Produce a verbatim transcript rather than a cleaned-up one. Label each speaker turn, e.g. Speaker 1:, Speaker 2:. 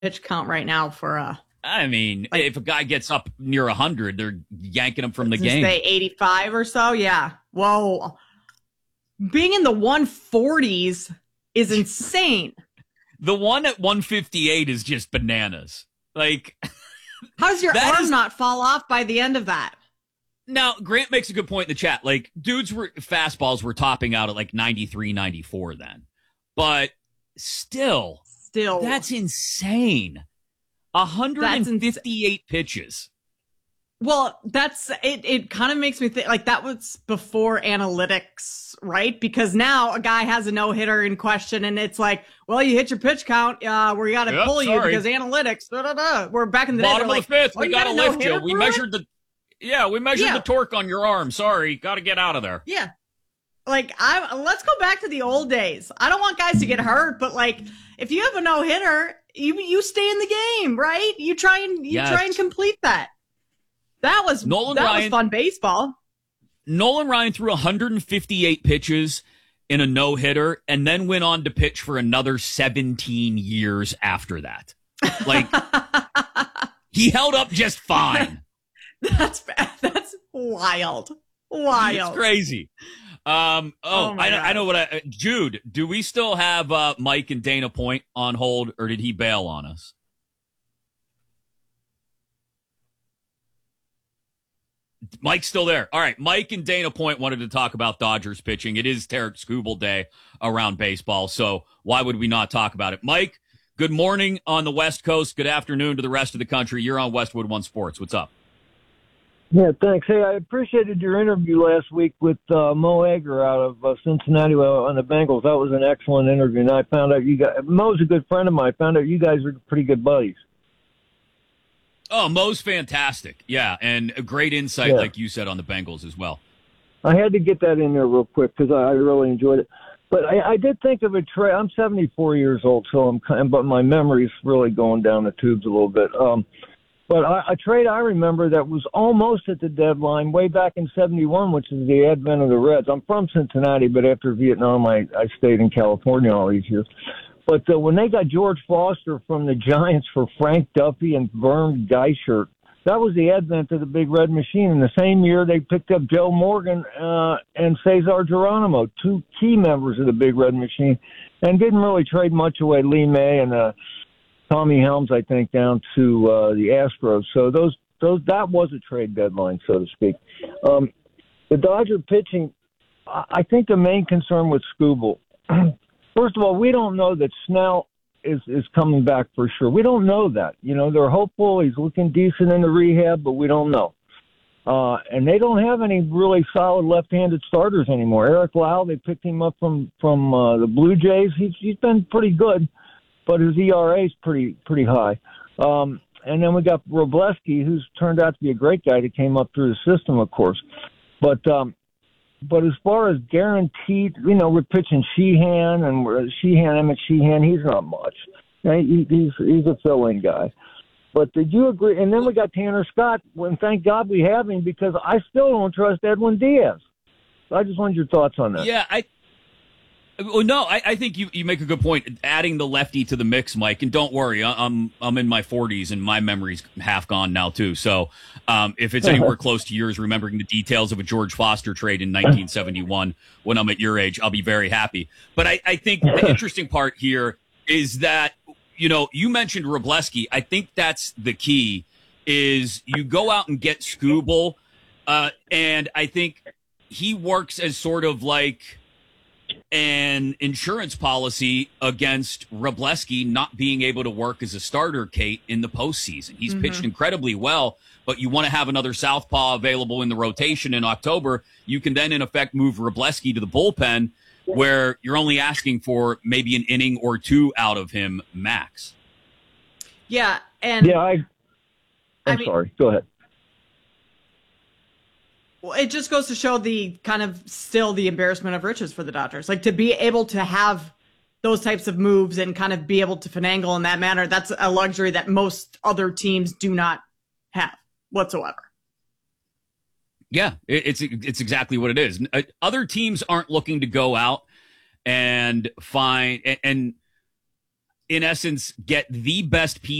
Speaker 1: pitch count right now for uh
Speaker 2: I mean,
Speaker 1: like,
Speaker 2: if a guy gets up near one hundred, they're yanking him from the
Speaker 1: does
Speaker 2: game.
Speaker 1: Say eighty-five or so. Yeah. Whoa. Being in the one forties is insane.
Speaker 2: The one at one fifty-eight is just bananas. Like,
Speaker 1: how does your arm
Speaker 2: is...
Speaker 1: not fall off by the end of that?
Speaker 2: Now, Grant makes a good point in the chat. Like, dudes were fastballs were topping out at like ninety-three, ninety-four then. But still,
Speaker 1: still,
Speaker 2: that's insane. one hundred fifty-eight ins- pitches.
Speaker 1: Well, that's it. It kind of makes me think like that was before analytics, right? Because now a guy has a no hitter in question, and it's like, well, you hit your pitch count, uh, we got to
Speaker 2: yep,
Speaker 1: pull
Speaker 2: sorry.
Speaker 1: you because analytics. Da, da, da. We're back in the
Speaker 2: bottom
Speaker 1: day,
Speaker 2: of
Speaker 1: like,
Speaker 2: the fifth.
Speaker 1: oh,
Speaker 2: We
Speaker 1: you
Speaker 2: got to lift you. We measured
Speaker 1: it?
Speaker 2: the yeah, we measured
Speaker 1: yeah.
Speaker 2: the torque on your arm. Sorry, got to get out of there.
Speaker 1: Yeah, like I let's go back to the old days. I don't want guys to get hurt, but like if you have a no hitter, you you stay in the game, right? You try and you
Speaker 2: yes.
Speaker 1: try and complete that. That was
Speaker 2: Nolan
Speaker 1: that
Speaker 2: Ryan,
Speaker 1: was fun baseball.
Speaker 2: Nolan Ryan threw one hundred fifty-eight pitches in a no-hitter and then went on to pitch for another seventeen years after that. Like, he held up just fine.
Speaker 1: That's that's wild. Wild.
Speaker 2: It's crazy. Um, oh,
Speaker 1: oh
Speaker 2: I, I know what I, Jude, do we still have uh, Mike and Dana Point on hold, or did he bail on us? Mike's still there. All right. Mike and Dana Point wanted to talk about Dodgers pitching. It is Tarek Skubal Day around baseball, so why would we not talk about it? Mike, good morning on the West Coast. Good afternoon to the rest of the country. You're on Westwood One Sports. What's up?
Speaker 3: Yeah, thanks. Hey, I appreciated your interview last week with uh, Mo Egger out of uh, Cincinnati on the Bengals. That was an excellent interview, and I found out you guys, Mo's a good friend of mine. I found out you guys are pretty good buddies.
Speaker 2: Oh, Mo's fantastic. Yeah, and a great insight, yeah. like you said, on the Bengals as well.
Speaker 3: I had to get that in there real quick because I really enjoyed it. But I, I did think of a trade. I'm seventy-four years old, so I'm kind of, but my memory's really going down the tubes a little bit. Um, but I, a trade I remember that was almost at the deadline way back in seventy-one, which is the advent of the Reds. I'm from Cincinnati, but after Vietnam, I, I stayed in California all these years. But uh, when they got George Foster from the Giants for Frank Duffy and Vern Geishert, that was the advent of the Big Red Machine. In the same year, they picked up Joe Morgan uh, and Cesar Geronimo, two key members of the Big Red Machine, and didn't really trade much away. Lee May and uh, Tommy Helms, I think, down to uh, the Astros. So those those that was a trade deadline, so to speak. Um, the Dodger pitching, I think the main concern with Skubal. First of all, we don't know that Snell is, is coming back for sure. We don't know that. You know, they're hopeful. He's looking decent in the rehab, but we don't know. Uh, and they don't have any really solid left-handed starters anymore. Eric Lau, they picked him up from, from uh, the Blue Jays. He's, he's been pretty good, but his E R A is pretty, pretty high. Um, and then we got Robleski, who's turned out to be a great guy that came up through the system, of course. But um, But as far as guaranteed, you know, we're pitching Sheehan and we're Sheehan, Emmett Sheehan. He's not much. He, he's he's a fill-in guy. But did you agree? And then we got Tanner Scott. And thank God we have him because I still don't trust Edwin Diaz. So I just wanted your thoughts on that.
Speaker 2: Yeah, I. Well, no, I, I think you, you make a good point. Adding the lefty to the mix, Mike, and don't worry, I'm I'm in my forties and my memory's half gone now too. So um, if it's anywhere close to yours, remembering the details of a George Foster trade in nineteen seventy-one, when I'm at your age, I'll be very happy. But I, I think the interesting part here is that, you know, you mentioned Robleski. I think that's the key. Is you go out and get Skubal, uh, and I think he works as sort of like an insurance policy against Robleski not being able to work as a starter, Kate, in the postseason. He's mm-hmm. pitched incredibly well, but you want to have another southpaw available in the rotation in October. You can then, in effect, move Robleski to the bullpen where you're only asking for maybe an inning or two out of him max.
Speaker 1: Yeah, and
Speaker 3: yeah, I, I'm
Speaker 1: I mean,
Speaker 3: sorry. Go ahead.
Speaker 1: Well, it just goes to show the kind of still the embarrassment of riches for the Dodgers. Like to be able to have those types of moves and kind of be able to finagle in that manner, that's a luxury that most other teams do not have whatsoever.
Speaker 2: Yeah, it's it's exactly what it is. Other teams aren't looking to go out and find and in essence, get the best piece